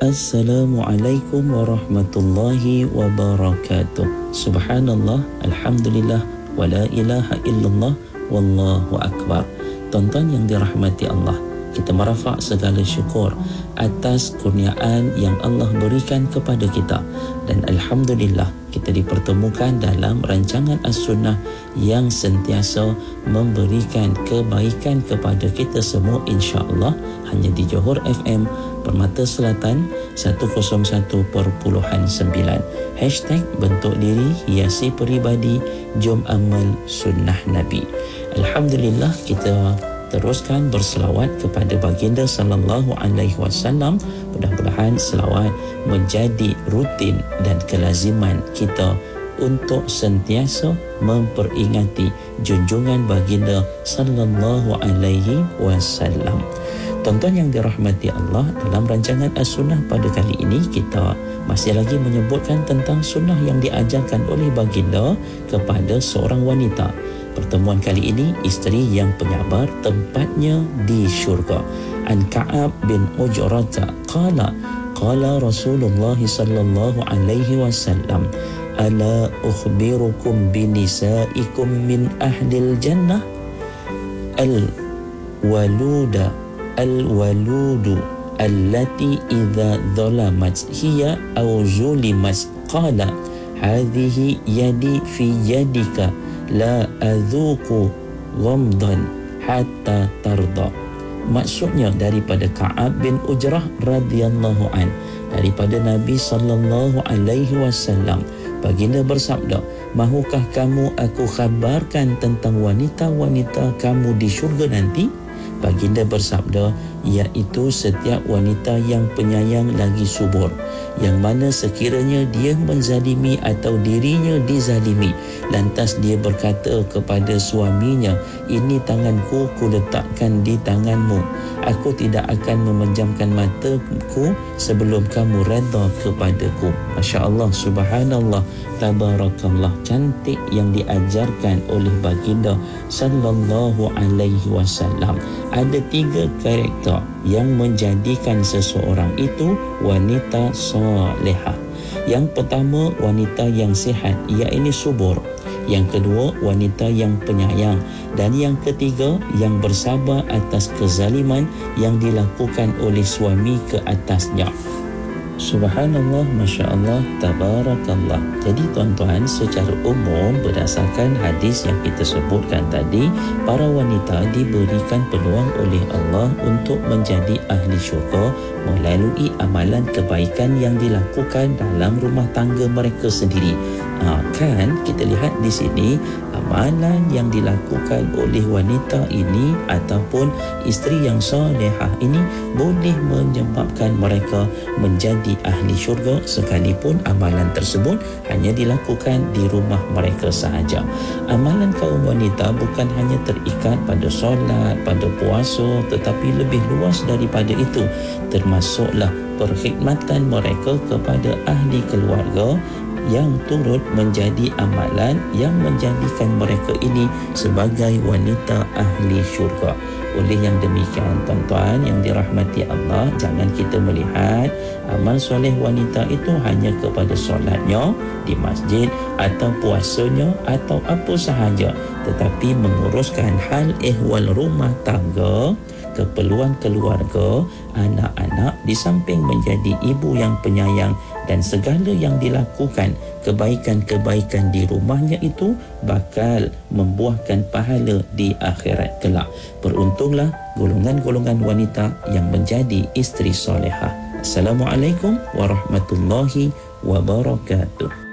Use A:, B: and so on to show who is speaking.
A: Assalamualaikum warahmatullahi wabarakatuh. Subhanallah, alhamdulillah, wa la ilaha illallah, wallahu akbar. Tuan-tuan yang dirahmati Allah, kita merafak segala syukur atas kurniaan yang Allah berikan kepada kita. Dan alhamdulillah, kita dipertemukan dalam rancangan As-Sunnah yang sentiasa memberikan kebaikan kepada kita semua, insya-Allah, hanya di Johor FM Permata Selatan 101.9. Hashtag bentuk diri hiasi peribadi, jom amal sunnah Nabi. Alhamdulillah, kita teruskan berselawat kepada baginda sallallahu alaihi wasallam. Mudah-mudahan selawat menjadi rutin dan kelaziman kita untuk sentiasa memperingati junjungan baginda sallallahu alaihi wasallam. Tuan-tuan yang dirahmati Allah, dalam rancangan As-Sunnah pada kali ini kita masih lagi menyebutkan tentang sunnah yang diajarkan oleh baginda kepada seorang wanita. Pertemuan kali ini, isteri yang penyabar tempatnya di syurga. An Ka'ab bin Ujrata qala Rasulullah sallallahu alaihi wasallam, ala ukhbirukum binisaikum min ahlil jannah al-waludu allati idza zalamat hiya aw zulimat qala hadhihi yadi fi yadika la adzuqu ghamdan hatta tarda. Maksudnya daripada Ka'ab bin Ujrah radhiyallahu an, daripada Nabi sallallahu alaihi wasallam, baginda bersabda, mahukah kamu aku khabarkan tentang wanita-wanita kamu di syurga nanti? Baginda bersabda, iaitu setiap wanita yang penyayang lagi subur, yang mana sekiranya dia menzalimi atau dirinya dizalimi, lantas dia berkata kepada suaminya, ini tanganku ku letakkan di tanganmu, aku tidak akan memejamkan mataku sebelum kamu redha kepadaku. Masya Allah, subhanallah, tabarakallah, cantik yang diajarkan oleh baginda sallallahu alaihi wasallam. Ada 3 karakter yang menjadikan seseorang itu wanita solehah. Yang pertama, wanita yang sihat, iaitu subur. Yang kedua, wanita yang penyayang. Dan yang ketiga, yang bersabar atas kezaliman yang dilakukan oleh suami ke atasnya. Subhanallah, Masya Allah, tabarakallah. Jadi tuan-tuan, secara umum berdasarkan hadis yang kita sebutkan tadi, para wanita diberikan peluang oleh Allah untuk menjadi ahli syurga melalui amalan kebaikan yang dilakukan dalam rumah tangga mereka sendiri. Kan kita lihat di sini amalan yang dilakukan oleh wanita ini ataupun isteri yang salihah ini boleh menyebabkan mereka menjadi ahli syurga sekalipun amalan tersebut hanya dilakukan di rumah mereka sahaja. Amalan kaum wanita bukan hanya terikat pada solat, pada puasa, tetapi lebih luas daripada itu, termasuklah perkhidmatan mereka kepada ahli keluarga yang turut menjadi amalan yang menjadikan mereka ini sebagai wanita ahli syurga. Oleh yang demikian, tuan-tuan yang dirahmati Allah, jangan kita melihat amal soleh wanita itu hanya kepada solatnya di masjid atau puasanya atau apa sahaja, tetapi menguruskan hal ehwal rumah tangga, keperluan keluarga, anak-anak, di samping menjadi ibu yang penyayang, dan segala yang dilakukan kebaikan-kebaikan di rumahnya itu bakal membuahkan pahala di akhirat kelak. Beruntunglah golongan-golongan wanita yang menjadi isteri solehah. Assalamualaikum warahmatullahi wabarakatuh.